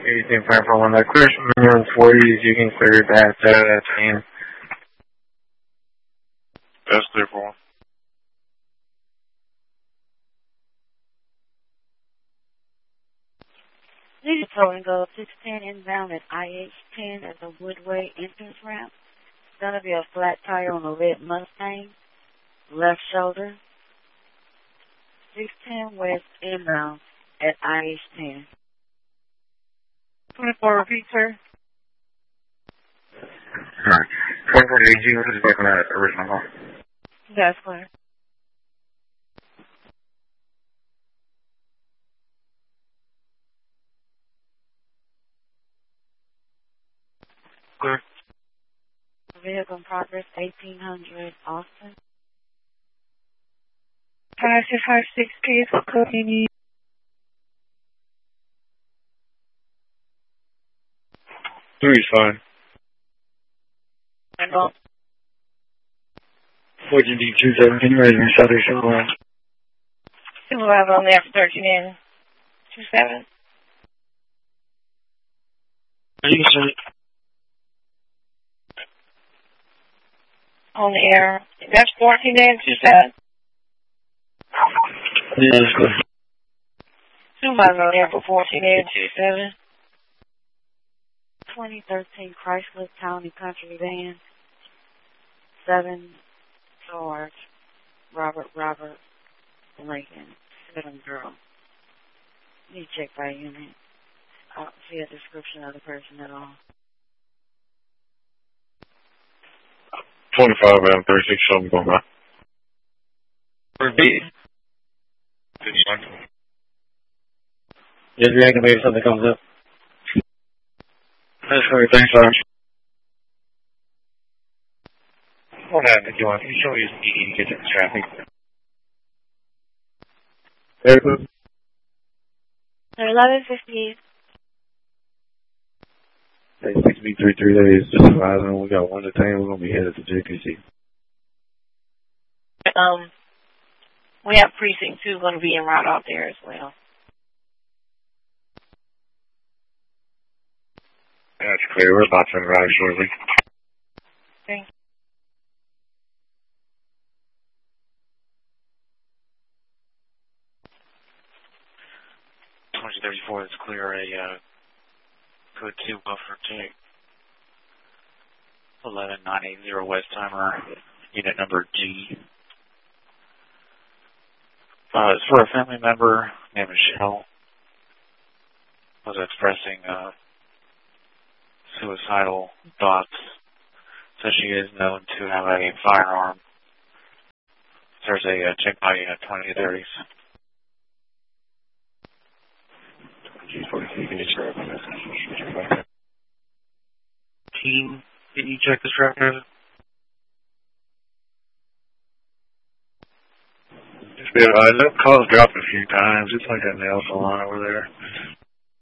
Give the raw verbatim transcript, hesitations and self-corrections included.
eighteen five four one. That clear some your employees. You can clear that uh, team. That's clear for one. Lead towing go six ten inbound at I H ten at the Woodway entrance ramp. It's going to be a flat tire on a red Mustang, left shoulder. six ten west inbound at I H ten. twenty-four, repeat, sir. Alright. twenty-four A G, what is back on that original call? That's clear. Clear. Vehicle in progress, eighteen hundred Austin. five six five six, please. What code do you need? Three's fine. I know. What'd you need, two seventeen, raising your Southeastern line? Supervisor on there for thirteen in. two seven. You can On the air. That's fourteen in, two seven. Yeah, that's good. Supervisor on there for fourteen in, two seven. twenty thirteen Chrysler Town and Country Van. seven George Robert Robert Lincoln. seven girl. Need to check by unit. I don't see a description of the person at all. twenty-five and thirty-six, something going by. Repeat. fifty-one. Just reactivate if something comes up. That's great. Thanks, Sarge. What happened? You want? You show me his meeting to get to the traffic. Very good. eleven fifty-eight. Hey, six B three three days. Just advising. We got one to ten. We're gonna be headed to J P C. Um, we have precinct two going to be en route out there as well. That's clear. We're about to arrive shortly. Thank you. twenty thirty-four, that's clear. A uh, code two buffer to eleven nine eight zero West Timer, unit number G. Uh, it's for a family member named Michelle. Was expressing uh, suicidal thoughts. So she is known to have a firearm. There's a uh, check by unit twenty thirties. Team, can you check this record? Yeah, uh, that call's dropped a few times. It's like that nail salon over there.